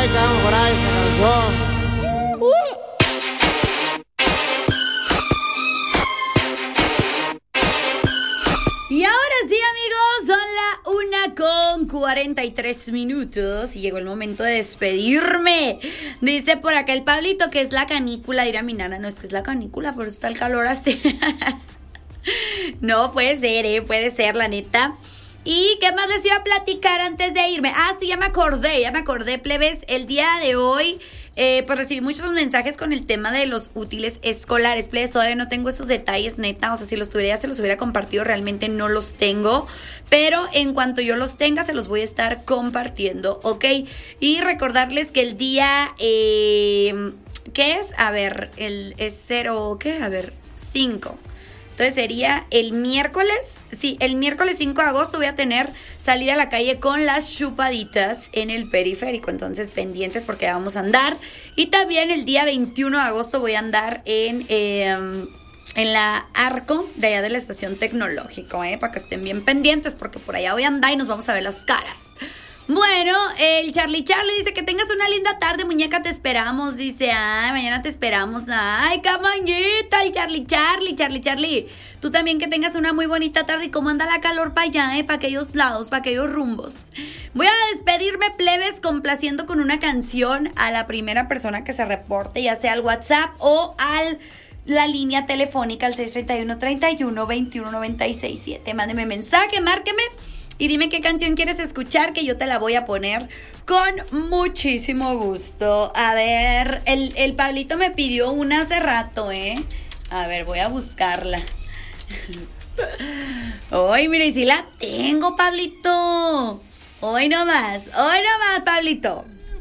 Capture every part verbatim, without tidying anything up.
que va a mejorar esa canción. Y ahora sí, amigos, son la una con cuarenta y tres minutos y llegó el momento de despedirme. Dice por acá el Pablito que es la canícula. Dirá mi nana, no es que es la canícula, por eso está el calor así. No, puede ser, eh, puede ser, la neta. ¿Y qué más les iba a platicar antes de irme? Ah, sí, ya me acordé, ya me acordé, plebes. El día de hoy, eh, pues recibí muchos mensajes con el tema de los útiles escolares, plebes. Todavía no tengo esos detalles, neta. O sea, si los tuviera, ya se los hubiera compartido. Realmente no los tengo. Pero en cuanto yo los tenga, se los voy a estar compartiendo, ¿ok? Y recordarles que el día, eh, ¿qué es? A ver, el es cero, ¿qué? A ver, cinco. Entonces sería el miércoles, sí, el miércoles cinco de agosto voy a tener salida a la calle con las chupaditas en el periférico. Entonces pendientes porque vamos a andar. Y también el día veintiuno de agosto voy a andar en, eh, en la Arco de allá de la estación tecnológico, ¿eh? Para que estén bien pendientes porque por allá voy a andar y nos vamos a ver las caras. Bueno, el Charlie Charlie dice que tengas una linda tarde, muñeca, te esperamos. Dice, ay, mañana te esperamos. Ay, camañita, el Charlie Charlie, Charlie Charlie. Tú también que tengas una muy bonita tarde. ¿Y cómo anda la calor para allá, eh? Para aquellos lados, para aquellos rumbos. Voy a despedirme, plebes, complaciendo con una canción a la primera persona que se reporte, ya sea al WhatsApp o al... la línea telefónica al seis tres uno, tres uno, dos uno, nueve seis siete. Mándeme mensaje, márqueme y dime qué canción quieres escuchar, que yo te la voy a poner con muchísimo gusto. A ver, el, el Pablito me pidió una hace rato, ¿eh? A ver, voy a buscarla. Hoy, mire, y si la tengo, Pablito. Hoy nomás, hoy nomás, Pablito.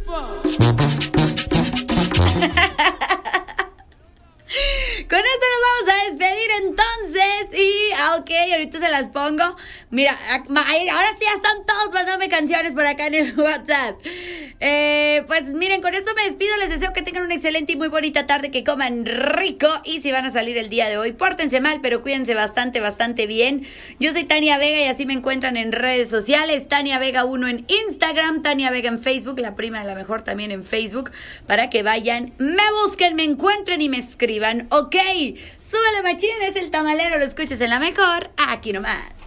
Con esto nos vamos a despedir entonces. Y, ah, ok, ahorita se las pongo. Mira, ahora sí ya están todos mandándome canciones por acá en el WhatsApp. eh, Pues miren, con esto me despido. Les deseo que tengan una excelente y muy bonita tarde, que coman rico. Y si van a salir el día de hoy, pórtense mal, pero cuídense bastante, bastante bien. Yo soy Tania Vega y así me encuentran en redes sociales. Tania Vega uno en Instagram, Tania Vega en Facebook, la prima de la mejor también en Facebook, para que vayan, me busquen, me encuentren y me escriban. Ok, súbele machín, es el tamalero, lo escuches en la mejor, aquí nomás.